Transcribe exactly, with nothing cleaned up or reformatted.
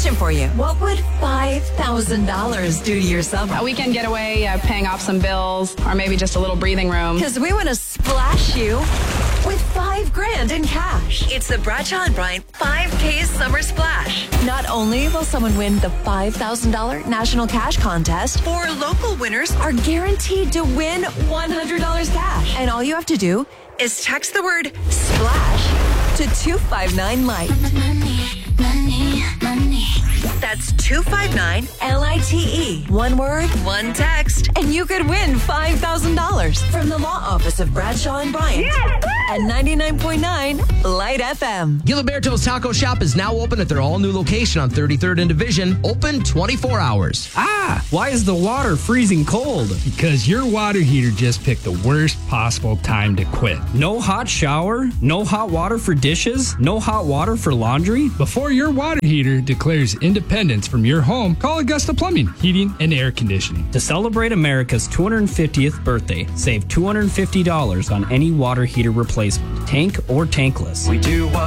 question for you. What would five thousand dollars do to your summer? A weekend getaway, uh, paying off some bills, or maybe just a little breathing room. Because we want to splash you with five grand in cash. It's the Bradshaw and Bryant five K Summer Splash. Not only will someone win the five thousand dollars National Cash Contest, Four local winners are guaranteed to win one hundred dollars cash. And all you have to do is text the word SPLASH to two five nine light. Money, money, money. That's two five nine L I T E. One word, one text. and you could win five thousand dollars from the law office of Bradshaw and Bryant at ninety-nine point nine Light F M. Giliberto's Taco Shop is now open at their all-new location on thirty-third and Division, open twenty-four hours. Ah, why is the water freezing cold? Because your water heater just picked the worst possible time to quit. No hot shower? No hot water for dishes? No hot water for laundry? Before your water heater declares independence from your home, call Augusta Plumbing, Heating, and Air Conditioning. To celebrate America's two hundred fiftieth birthday, save two hundred fifty dollars on any water heater replacement, tank or tankless. We do what